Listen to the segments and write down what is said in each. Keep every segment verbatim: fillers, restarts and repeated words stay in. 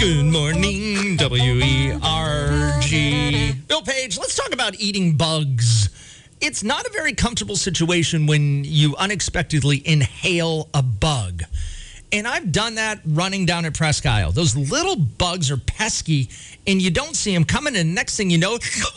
Good morning, W E R G. Bill Page, let's talk about eating bugs. It's not a very comfortable situation when you unexpectedly inhale a bug. And I've done that running down at Presque Isle. Those little bugs are pesky, and you don't see them coming, and next thing you know...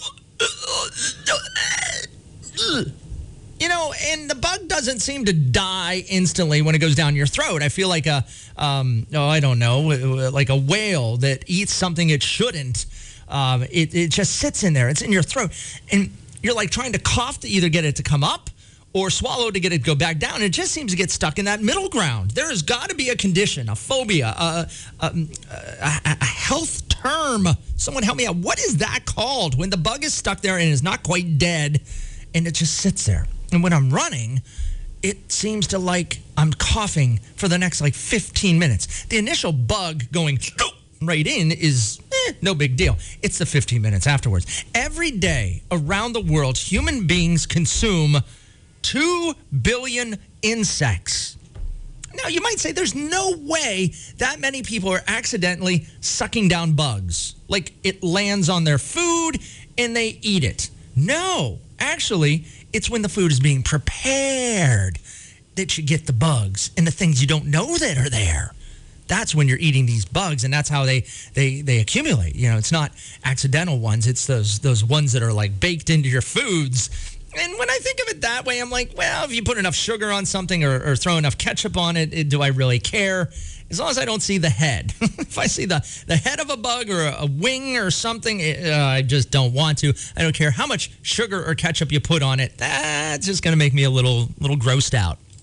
You know, and the bug doesn't seem to die instantly when it goes down your throat. I feel like a, um, oh, I don't know, like a whale that eats something it shouldn't. Um, it, it just sits in there. It's in your throat. And you're like trying to cough to either get it to come up or swallow to get it to go back down. It just seems to get stuck in that middle ground. There has got to be a condition, a phobia, a, a, a, a health term. Someone help me out. What is that called when the bug is stuck there and is not quite dead and it just sits there? And when I'm running, it seems to like I'm coughing for the next like fifteen minutes. The initial bug going right in is eh, no big deal. It's the fifteen minutes afterwards. Every day around the world, human beings consume two billion insects. Now, you might say there's no way that many people are accidentally sucking down bugs. Like it lands on their food and they eat it. No, actually, it's when the food is being prepared that you get the bugs and the things you don't know that are there. That's when you're eating these bugs, and that's how they, they, they accumulate. You know, it's not accidental ones. It's those those ones that are like baked into your foods. And when I think of it that way, I'm like, well, if you put enough sugar on something or, or throw enough ketchup on it, it, do I really care? As long as I don't see the head. If I see the, the head of a bug or a, a wing or something, it, uh, I just don't want to. I don't care how much sugar or ketchup you put on it. That's just going to make me a little little grossed out.